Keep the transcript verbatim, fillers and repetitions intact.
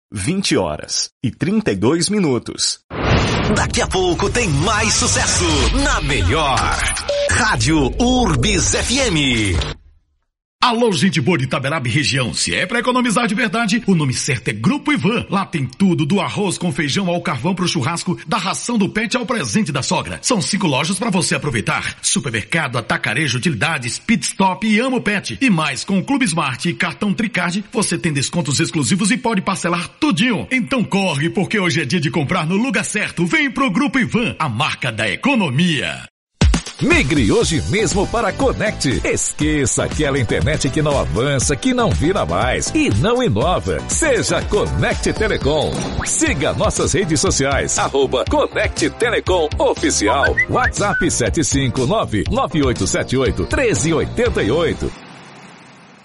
vinte horas e trinta e dois minutos. Daqui a pouco tem mais sucesso na melhor Rádio Urbis F M. Alô, gente boa de Itaberaba e região. Se é pra economizar de verdade, o nome certo é Grupo Ivan. Lá tem tudo, do arroz com feijão ao carvão pro churrasco, da ração do pet ao presente da sogra. São cinco lojas pra você aproveitar. Supermercado, atacarejo, utilidades, pit stop e Amo Pet. E mais, com o Clube Smart e cartão Tricard, você tem descontos exclusivos e pode parcelar tudinho. Então corre, porque hoje é dia de comprar no lugar certo. Vem pro Grupo Ivan, a marca da economia. Migre hoje mesmo para Conect. Esqueça aquela internet que não avança, que não vira mais e não inova. Seja Conect Telecom. Siga nossas redes sociais, arroba Conect Telecom Oficial. WhatsApp sete cinco nove nove oito sete oito um três oito oito.